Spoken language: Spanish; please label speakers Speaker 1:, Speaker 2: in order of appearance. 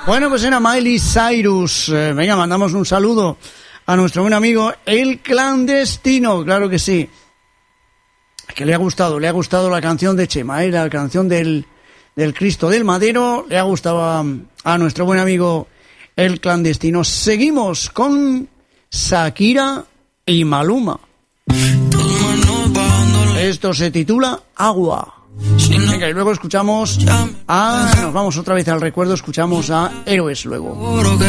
Speaker 1: Bueno, pues era Miley Cyrus. Venga, mandamos un saludo a nuestro buen amigo El Clandestino, claro que sí. Que le ha gustado la canción de Chema, la canción del Cristo del Madero, le ha gustado a nuestro buen amigo El Clandestino. Seguimos con Shakira y Maluma. Esto se titula Agua. Venga, y luego escuchamos nos vamos otra vez al recuerdo, escuchamos a Héroes luego.